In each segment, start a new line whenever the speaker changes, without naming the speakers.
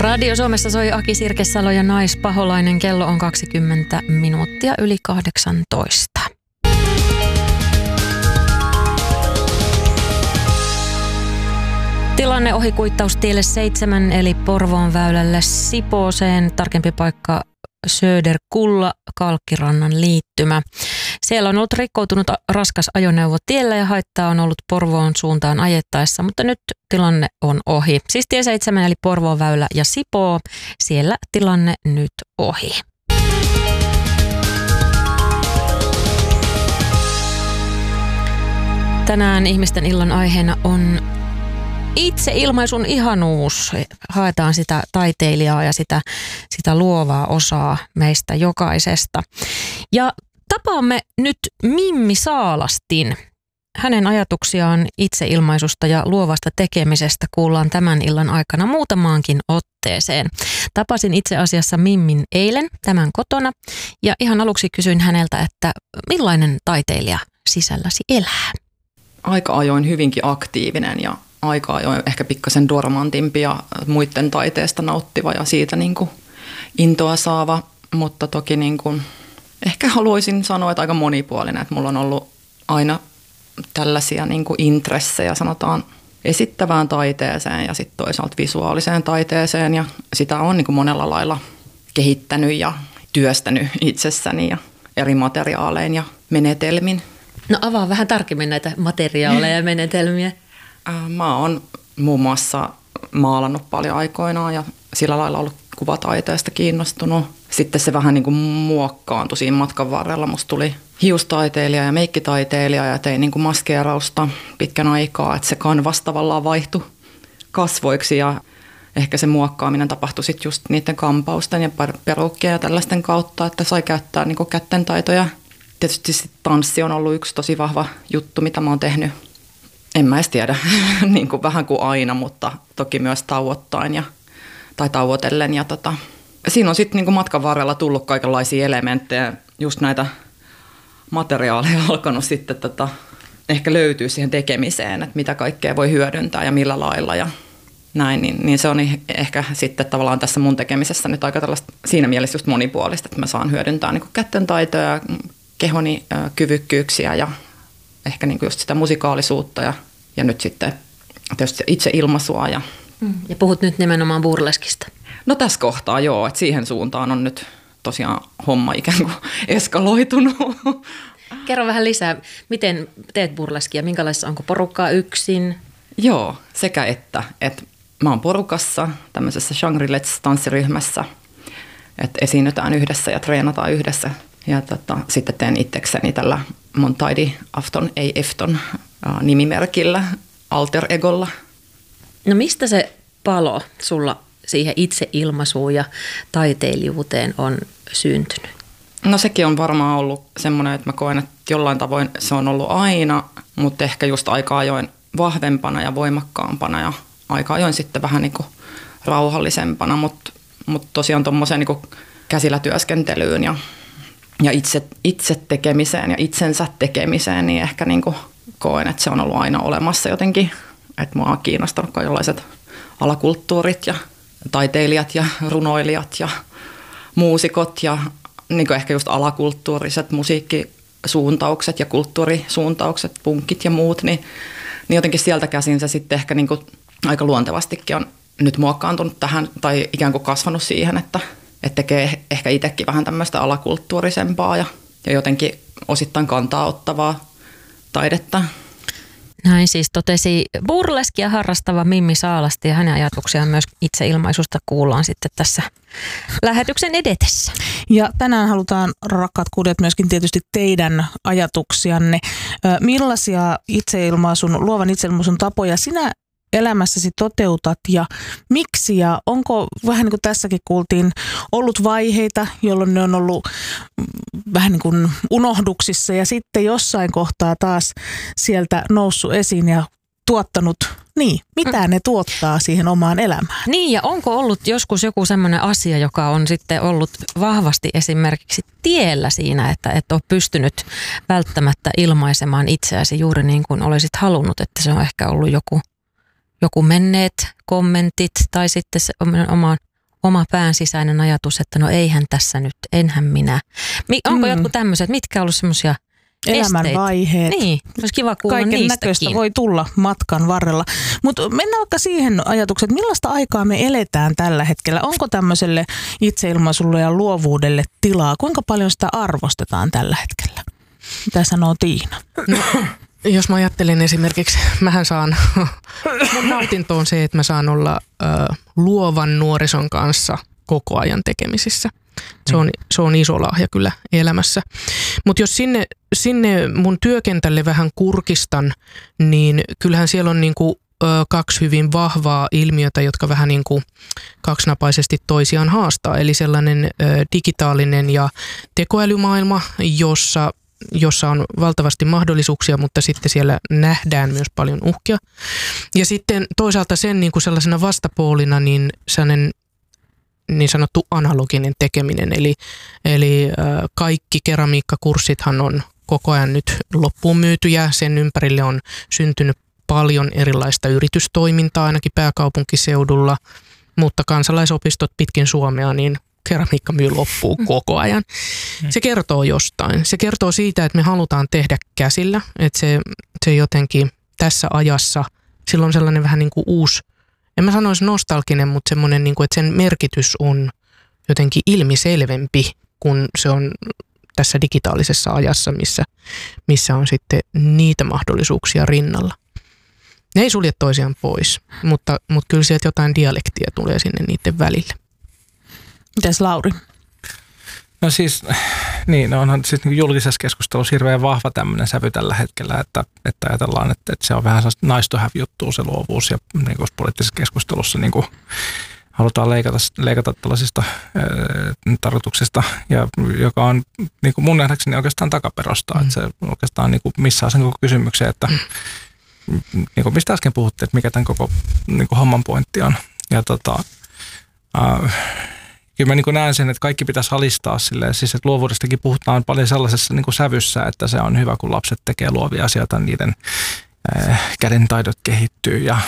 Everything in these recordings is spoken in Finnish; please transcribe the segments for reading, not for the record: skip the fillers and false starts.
Radio Suomessa soi Aki Sirkesalo ja Naispaholainen. Kello on 20 minuuttia yli 18. Tilanne ohikuittaustielle 7 eli Porvoon väylälle Sipooseen. Tarkempi paikka Söderkulla, Kalkkirannan liittymä. Siellä on ollut rikkoutunut raskas ajoneuvo tiellä ja haittaa on ollut Porvoon suuntaan ajettaessa, mutta nyt tilanne on ohi. Siis tie 7 eli Porvoon väylä ja Sipoo, siellä tilanne nyt ohi. Tänään ihmisten illan aiheena on itseilmaisun ihanuus. Haetaan sitä taiteilijaa ja sitä luovaa osaa meistä jokaisesta. Ja tapaamme nyt Mimmi Saalastin. Hänen ajatuksiaan itseilmaisusta ja luovasta tekemisestä kuullaan tämän illan aikana muutamaankin otteeseen. Tapasin itse asiassa Mimmin eilen tämän kotona ja ihan aluksi kysyin häneltä, että millainen taiteilija sisälläsi elää?
Aika ajoin hyvinkin aktiivinen ja aika ajoin ehkä pikkasen dormantimpi ja muiden taiteesta nauttiva ja siitä niin kuin intoa saava, mutta toki niin kuin ehkä haluaisin sanoa, että aika monipuolinen, että mulla on ollut aina tällaisia niin kuin intressejä, sanotaan esittävään taiteeseen ja sitten toisaalta visuaaliseen taiteeseen ja sitä on niin kuin monella lailla kehittänyt ja työstänyt itsessäni ja eri materiaalein ja menetelmin.
No avaa vähän tarkemmin näitä materiaaleja ja menetelmiä.
Mä oon muun muassa maalannut paljon aikoinaan ja sillä lailla ollut kuvataiteesta kiinnostunut. Sitten se vähän niin kuin muokkaantui siinä matkan varrella. Musta tuli hiustaiteilija ja meikkitaiteilija ja tein niin kuin maskeerausta pitkän aikaa, että se kanvas tavallaan vaihtui kasvoiksi ja ehkä se muokkaaminen tapahtui sitten just niiden kampausten ja perukkien ja tällaisten kautta, että sai käyttää niin kuin kättentaitoja. Tietysti sitten tanssi on ollut yksi tosi vahva juttu, mitä mä oon tehnyt. En mä edes tiedä, niin kuin vähän kuin aina, mutta toki myös tauottain tai tauotellen. Ja siinä on sitten niin matkan varrella tullut kaikenlaisia elementtejä, just näitä materiaaleja alkanut sitten ehkä löytyy siihen tekemiseen, että mitä kaikkea voi hyödyntää ja millä lailla ja näin. Niin se on ehkä sitten tavallaan tässä mun tekemisessä nyt aika tällaista siinä mielessä just monipuolista, että mä saan hyödyntää niin kuin kättentaitoja, kehoni kyvykkyyksiä ja ehkä niin kuin just sitä musikaalisuutta ja nyt sitten tietysti itse ilmaisua. Ja
puhut nyt nimenomaan burleskista.
No tässä kohtaa joo, että siihen suuntaan on nyt tosiaan homma ikään kuin eskaloitunut.
Kerro vähän lisää, miten teet burleskia, minkälaista, onko porukkaa yksin?
Joo, sekä että mä oon porukassa tämmöisessä Shangri-Let's-tanssiryhmässä, että esiinnytään yhdessä ja treenataan yhdessä. Ja sitten teen itsekseni tällä mun Tidy Afton, ei Efton nimimerkillä, alter egolla.
No mistä se palo sulla siihen itseilmaisuun ja taiteilijuuteen on syntynyt?
No sekin on varmaan ollut semmoinen, että mä koen, että jollain tavoin se on ollut aina, mutta ehkä just aika ajoin vahvempana ja voimakkaampana ja aika ajoin sitten vähän niin kuin rauhallisempana, mutta tosiaan tuommoiseen niin kuin käsillä työskentelyyn ja itse tekemiseen ja itsensä tekemiseen, niin ehkä niin kuin koen, että se on ollut aina olemassa jotenkin. Että mua on kiinnostanut kaikenlaiset alakulttuurit ja taiteilijat ja runoilijat ja muusikot ja niin kuin ehkä just alakulttuuriset musiikkisuuntaukset ja kulttuurisuuntaukset, punkit ja muut, niin jotenkin sieltä käsin se sitten ehkä niin kuin aika luontevastikin on nyt muokkaantunut tähän tai ikään kuin kasvanut siihen, että tekee ehkä itsekin vähän tämmöistä alakulttuurisempaa ja jotenkin osittain kantaa ottavaa taidetta.
Näin siis totesi burleskia harrastava Mimmi Saalasti ja hänen ajatuksiaan myös itseilmaisusta kuullaan sitten tässä lähetyksen edetessä.
Ja tänään halutaan, rakkaat kuulijat, myöskin tietysti teidän ajatuksianne. Millaisia luovan itseilmaisun tapoja sinä elämässäsi toteutat ja miksi ja onko vähän niin kuin tässäkin kuultiin ollut vaiheita, jolloin ne on ollut vähän niin kuin unohduksissa ja sitten jossain kohtaa taas sieltä noussut esiin ja tuottanut, mitä ne tuottaa siihen omaan elämään.
Niin ja onko ollut joskus joku semmoinen asia, joka on sitten ollut vahvasti esimerkiksi tiellä siinä, että et ole pystynyt välttämättä ilmaisemaan itseäsi juuri niin kuin olisit halunnut, että se on ehkä ollut joku menneet kommentit tai sitten se oma pään sisäinen ajatus, että no eihän tässä nyt, enhän minä. Onko jotkut tämmöiset, mitkä on ollut semmoisia
elämänvaiheet.
Niin, olisi kiva kuulla
kaiken näköistä voi tulla matkan varrella. Mutta mennään vaikka siihen ajatukseen, että millaista aikaa me eletään tällä hetkellä. Onko tämmöiselle itseilmaisulle ja luovuudelle tilaa? Kuinka paljon sitä arvostetaan tällä hetkellä? Mitä sanoo Tiina?
No, jos mä ajattelen esimerkiksi, mun nautinto on se, että mä saan olla luovan nuorison kanssa koko ajan tekemisissä. Se on iso lahja kyllä elämässä. Mutta jos sinne mun työkentälle vähän kurkistan, niin kyllähän siellä on niinku, kaksi hyvin vahvaa ilmiötä, jotka vähän niinku kaksinapaisesti toisiaan haastaa. Eli sellainen digitaalinen ja tekoälymaailma, jossa on valtavasti mahdollisuuksia, mutta sitten siellä nähdään myös paljon uhkia. Ja sitten toisaalta sen niin kuin sellaisena vastapuolina niin sellainen niin sanottu analoginen tekeminen. Eli kaikki keramiikkakurssithan on koko ajan nyt loppuun myytyjä. Sen ympärille on syntynyt paljon erilaista yritystoimintaa ainakin pääkaupunkiseudulla, mutta kansalaisopistot pitkin Suomea niin keramiikka myy loppuun koko ajan. Se kertoo jostain. Se kertoo siitä, että me halutaan tehdä käsillä, että se jotenkin tässä ajassa, sillä on sellainen vähän niin kuin uusi, en mä sanoisi nostalginen, mutta semmoinen, niin kuin, että sen merkitys on jotenkin ilmiselvempi, kun se on tässä digitaalisessa ajassa, missä on sitten niitä mahdollisuuksia rinnalla. Ne ei sulje toisiaan pois, mutta kyllä sieltä jotain dialektia tulee sinne niiden välille.
Mitäs Lauri?
No siis, niin, onhan siis julkisessa keskustelussa hirveän vahva tämmöinen sävy tällä hetkellä, että ajatellaan, että se on vähän sellaista nice to have -juttua se luovuus ja niin kuin poliittisessa keskustelussa niin kuin halutaan leikata tällaisista tarkoituksista, ja joka on niin kuin mun nähdäkseni oikeastaan takaperosta, että se oikeastaan niin kuin missaa sen koko kysymyksen, että niin kuin mistä äsken puhuttiin, että mikä tämän koko niin kuin homman pointti on. Ja kyllä mä niin kuin näen sen, että kaikki pitäisi alistaa silleen, siis että luovuudestakin puhutaan paljon sellaisessa niin kuin sävyssä, että se on hyvä, kun lapset tekee luovia asioita, niiden kädentaidot kehittyy ja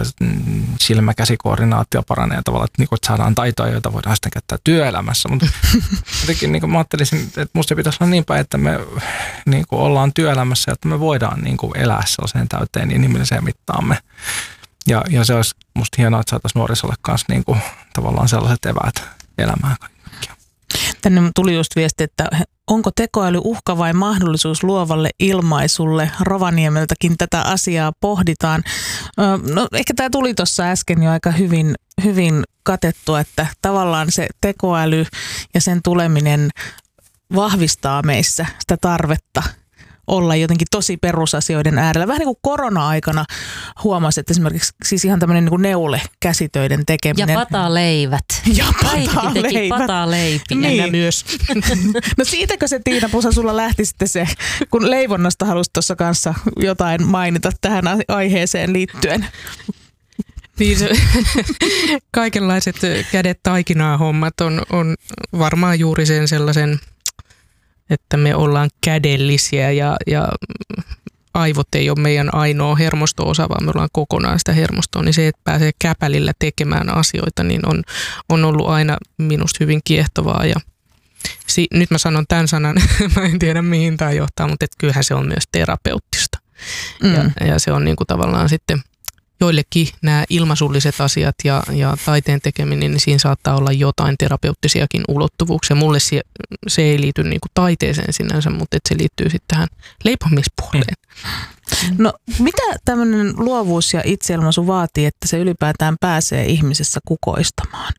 silmäkäsikoordinaatio paranee tavallaan, että, niin kuin, että saadaan taitoja, joita voidaan sitten käyttää työelämässä. Mutta jotenkin niin kuin mä ajattelisin, että musta pitäisi olla niin päin, että me niin kuin ollaan työelämässä, että me voidaan niin kuin elää sellaiseen täyteen inhimilliseen mittaamme. Ja se olisi musta hienoa, että saataisiin nuorisolle kanssa niin kuin tavallaan sellaiset eväät elämään kaikkiaan.
Tänne tuli just viesti, että onko tekoäly uhka vai mahdollisuus luovalle ilmaisulle? Rovaniemeltäkin tätä asiaa pohditaan. No ehkä tämä tuli tuossa äsken jo aika hyvin katettua, että tavallaan se tekoäly ja sen tuleminen vahvistaa meissä sitä tarvetta olla jotenkin tosi perusasioiden äärellä. Vähän niin kuin korona-aikana huomasi, että esimerkiksi siis ihan tämmöinen niin kuin neule-käsitöiden tekeminen.
Ja pataleivät. Kaikki teki pataleipiä.
Niin.
Myös.
No siitäkö se, Tiina Pusa, sulla lähti sitten se, kun leivonnasta halusi tuossa kanssa jotain mainita tähän aiheeseen liittyen?
Niin, kaikenlaiset kädet taikinaa hommat on varmaan juuri sen sellaisen, että me ollaan kädellisiä ja aivot ei ole meidän ainoa hermosto-osa, vaan me ollaan kokonaan sitä hermostoa, niin se, että pääsee käpälillä tekemään asioita, niin on ollut aina minusta hyvin kiehtovaa. Ja nyt mä sanon tämän sanan, mä en tiedä mihin tämä johtaa, mutta että kyllähän se on myös terapeuttista. Ja se on niin kuin tavallaan sitten joillekin nämä ilmaisulliset asiat ja taiteen tekeminen, niin siinä saattaa olla jotain terapeuttisiakin ulottuvuuksia. Mulle se ei liity niin kuin taiteeseen sinänsä, mutta se liittyy sitten tähän leipomispuoleen.
No mitä tämmöinen luovuus ja itseilmaisu vaatii, että se ylipäätään pääsee ihmisessä kukoistamaan?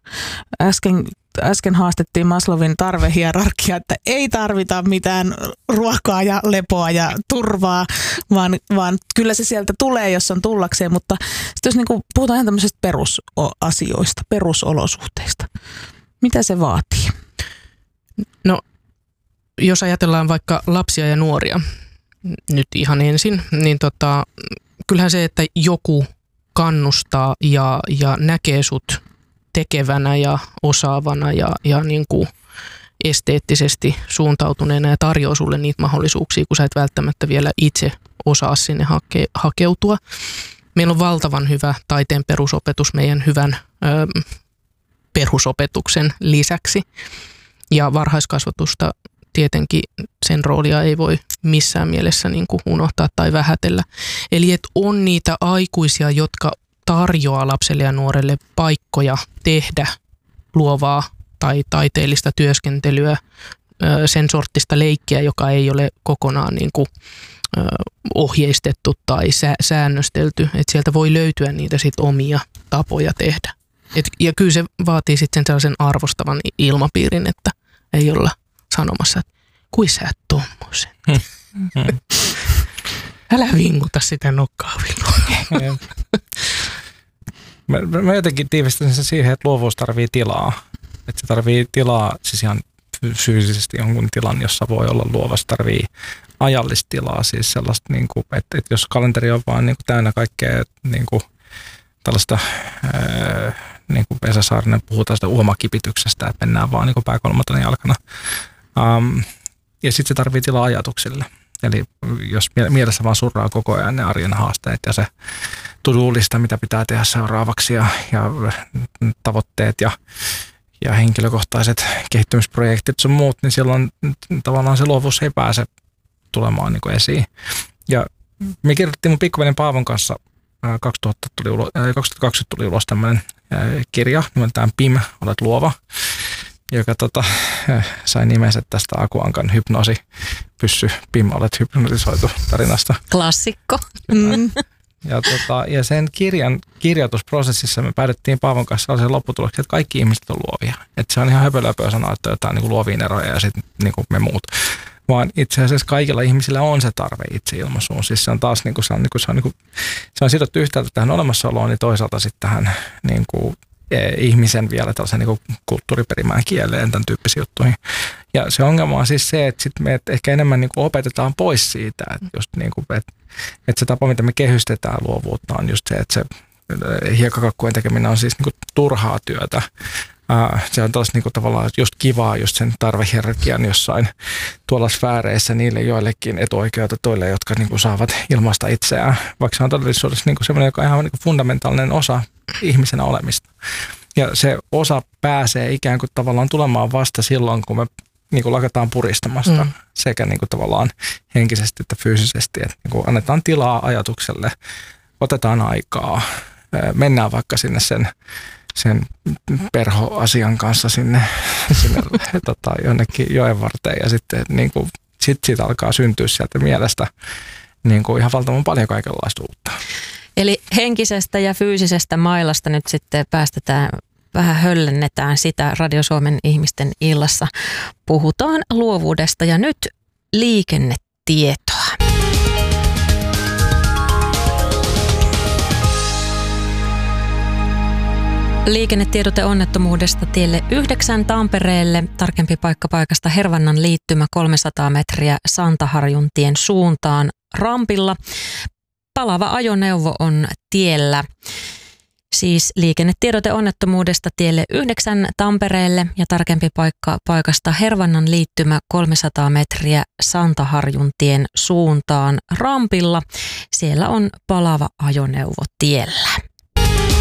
Äsken haastettiin Maslowin tarvehierarkia, että ei tarvita mitään ruokaa ja lepoa ja turvaa, vaan kyllä se sieltä tulee, jos on tullakseen. Mutta sitten jos niin kuin puhutaan ihan tämmöisistä perusasioista, perusolosuhteista, mitä se vaatii?
No, jos ajatellaan vaikka lapsia ja nuoria nyt ihan ensin, niin kyllähän se, että joku kannustaa ja näkee sut tekevänä ja osaavana ja niin kuin esteettisesti suuntautuneena ja tarjoaa sulle niitä mahdollisuuksia, kun sä et välttämättä vielä itse osaa sinne hakeutua. Meillä on valtavan hyvä taiteen perusopetus meidän hyvän perusopetuksen lisäksi. Ja varhaiskasvatusta tietenkin sen roolia ei voi missään mielessä niin kuin unohtaa tai vähätellä. Eli että on niitä aikuisia, jotka tarjoaa lapselle ja nuorelle paikkoja tehdä luovaa tai taiteellista työskentelyä, sen sorttista leikkiä, joka ei ole kokonaan niin kuin ohjeistettu tai säännöstelty. Että sieltä voi löytyä niitä sit omia tapoja tehdä. Ja kyllä se vaatii sitten sellaisen arvostavan ilmapiirin, että ei olla sanomassa, että kui sä et tommosen. Älä vinguta sitä nokkaavilla.
Mä jotenkin tiivistän sen siihen, että luovuus tarvii tilaa. Että se tarvii tilaa, siis ihan fyysisesti jonkun tilan, jossa voi olla luova. Se tarvii ajallista tilaa, siis sellaista, niin kuin, että jos kalenteri on vaan niin kuin täynnä kaikkea niin kuin tällaista, niin kuin Esa Saarinen puhuu tästä uomakipityksestä, että mennään vaan niin kuin pääkolmatona jalkana. Ja sitten se tarvii tilaa ajatuksille. Eli jos mielessä vaan surraa koko ajan ne arjen haasteet ja se to-do-lista, mitä pitää tehdä seuraavaksi ja tavoitteet ja henkilökohtaiset kehittymisprojektit sun muut, niin silloin tavallaan se luovuus ei pääse tulemaan niin kuin esiin. Ja me kirjoitettiin mun pikkuveljen Paavon kanssa 2020 tuli ulos tämmöinen kirja nimeltään PIM, olet luova, joka sai nimensä tästä Aku Ankan hypnoosipyssy PIM, olet hypnotisoitu tarinasta.
Klassikko.
Ja sen kirjan kirjoitusprosessissa me päädyttiin Paavon kanssa sellaisen lopputulokseen, että kaikki ihmiset on luovia. Että se on ihan höpölöpöä sanoa, että jotain niin kuin luoviin eroja ja sitten niin kuin me muut. Vaan itse asiassa kaikilla ihmisillä on se tarve itseilmaisuun. Siis se on taas se on sidottu yhtäältä tähän olemassaoloon, niin toisaalta sitten tähän niin kuin ihmisen vielä tällaisen niin kuin kulttuuriperimään kieleen, tämän tyyppisiin juttuihin. Ja se ongelma on siis se, että sitten me ehkä enemmän niin kuin opetetaan pois siitä, että just niin kuin, että se tapa, mitä me kehystetään luovuutta, on just se, että se hiekkakakkujen tekeminen on siis niin kuin turhaa työtä. Se on taas niin kuin tavallaan just kivaa just sen tarvehierarkian jossain tuolla sfääreissä niille joillekin etuoikeutetuille, jotka niin kuin saavat ilmaista itseään, vaikka se on todellisuudessa niin kuin sellainen, joka on ihan niin kuin fundamentaalinen osa ihmisenä olemista. Ja se osa pääsee ikään kuin tavallaan tulemaan vasta silloin, kun me niin kuin lakataan puristamasta sekä niin kuin tavallaan henkisesti että fyysisesti, että niin kuin annetaan tilaa ajatukselle, otetaan aikaa, mennään vaikka sinne sen perhoasian kanssa sinne jonnekin joen varteen ja sitten niin kuin, siitä alkaa syntyä sieltä mielestä niin kuin ihan valtavan paljon kaikenlaista uutta.
Eli henkisestä ja fyysisestä mailasta nyt sitten päästetään, vähän höllennetään sitä Radio Suomen ihmisten illassa. Puhutaan luovuudesta ja nyt liikennetietoa. Liikennetiedote onnettomuudesta tielle 9 Tampereelle, tarkempi paikka paikasta Hervannan liittymä 300 metriä Santaharjuntien suuntaan rampilla. Palava ajoneuvo on tiellä. Siis liikennetiedote onnettomuudesta tielle 9 Tampereelle ja tarkempi paikka paikasta Hervannan liittymä 300 metriä Santaharjuntien suuntaan rampilla. Siellä on palava ajoneuvo tiellä.